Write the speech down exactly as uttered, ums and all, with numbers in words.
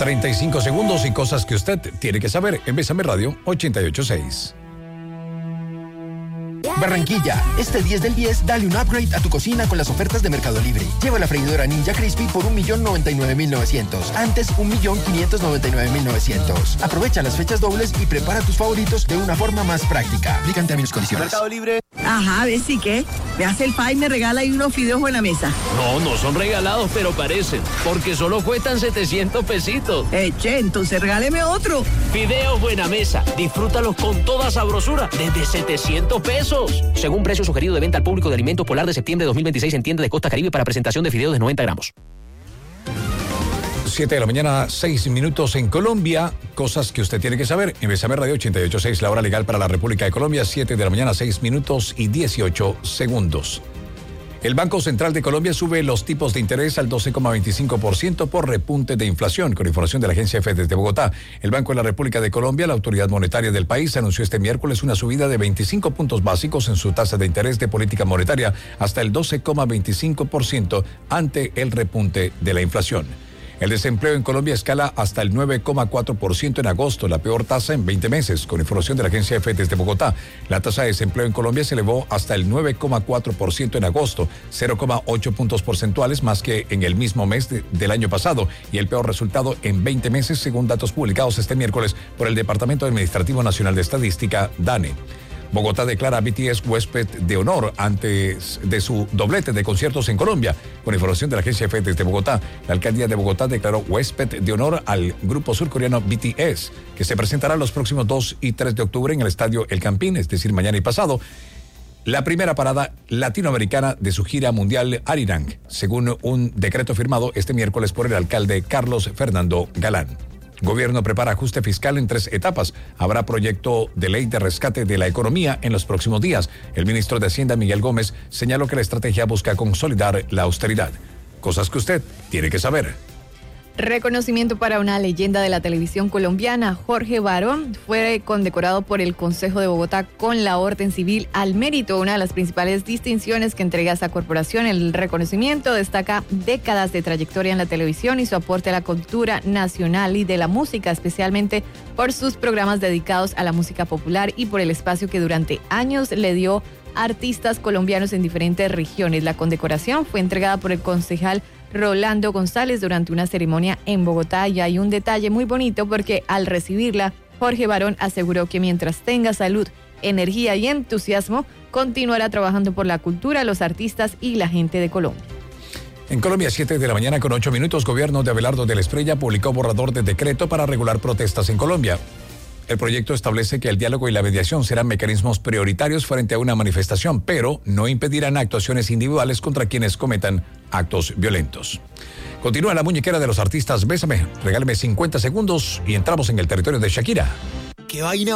treinta y cinco segundos y cosas que usted tiene que saber en Bésame Radio ochenta y ocho punto seis. Barranquilla, este diez del diez, dale un upgrade a tu cocina con las ofertas de Mercado Libre. Lleva la freidora Ninja Crispy por un millón noventa y nueve mil novecientos. Antes, un millón quinientos noventa y nueve mil novecientos. Aprovecha las fechas dobles y prepara tus favoritos de una forma más práctica. Aplican términos y condiciones. Mercado Libre. Ajá, ¿ves sí qué? Me hace el fa y me regala ahí unos fideos buena mesa. No, no son regalados, pero parecen. Porque solo cuestan setecientos pesitos. Eche, entonces regáleme otro. Fideos buena mesa. Disfrútalos con toda sabrosura. Desde setecientos pesos. Según precio sugerido de venta al público de Alimentos Polar de septiembre de dos mil veintiséis en tienda de Costa Caribe para presentación de fideos de noventa gramos. siete de la mañana, seis minutos en Colombia. Cosas que usted tiene que saber. En Bésame Radio ochenta y ocho punto seis, la hora legal para la República de Colombia. siete de la mañana, seis minutos y dieciocho segundos. El Banco Central de Colombia sube los tipos de interés al doce coma veinticinco por ciento por repunte de inflación, con información de la agencia F desde Bogotá. El Banco de la República de Colombia, la autoridad monetaria del país, anunció este miércoles una subida de veinticinco puntos básicos en su tasa de interés de política monetaria hasta el doce coma veinticinco por ciento ante el repunte de la inflación. El desempleo en Colombia escala hasta el nueve coma cuatro por ciento en agosto, la peor tasa en veinte meses, con información de la agencia F desde Bogotá. La tasa de desempleo en Colombia se elevó hasta el nueve coma cuatro por ciento en agosto, cero coma ocho puntos porcentuales más que en el mismo mes de, del año pasado, y el peor resultado en veinte meses, según datos publicados este miércoles por el Departamento Administrativo Nacional de Estadística, DANE. Bogotá declara a B T S huésped de honor antes de su doblete de conciertos en Colombia. Con información de la agencia F desde Bogotá, la alcaldía de Bogotá declaró huésped de honor al grupo surcoreano B T S, que se presentará los próximos dos y tres de octubre en el estadio El Campín, es decir, mañana y pasado. La primera parada latinoamericana de su gira mundial Arirang, según un decreto firmado este miércoles por el alcalde Carlos Fernando Galán. Gobierno prepara ajuste fiscal en tres etapas. Habrá proyecto de ley de rescate de la economía en los próximos días. El ministro de Hacienda, Miguel Gómez, señaló que la estrategia busca consolidar la austeridad. Cosas que usted tiene que saber. Reconocimiento para una leyenda de la televisión colombiana. Jorge Barón fue condecorado por el Consejo de Bogotá con la Orden Civil al Mérito, una de las principales distinciones que entrega esta corporación. El reconocimiento destaca décadas de trayectoria en la televisión y su aporte a la cultura nacional y de la música, especialmente por sus programas dedicados a la música popular y por el espacio que durante años le dio a artistas colombianos en diferentes regiones. La condecoración fue entregada por el concejal Rolando González durante una ceremonia en Bogotá, y hay un detalle muy bonito porque al recibirla, Jorge Barón aseguró que mientras tenga salud, energía y entusiasmo, continuará trabajando por la cultura, los artistas y la gente de Colombia. En Colombia, siete de la mañana con ocho minutos, gobierno de Abelardo de la Espriella publicó borrador de decreto para regular protestas en Colombia. El proyecto establece que el diálogo y la mediación serán mecanismos prioritarios frente a una manifestación, pero no impedirán actuaciones individuales contra quienes cometan actos violentos. Continúa la muñequera de los artistas Bésame. Regáleme cincuenta segundos y entramos en el territorio de Shakira. ¿Qué vaina?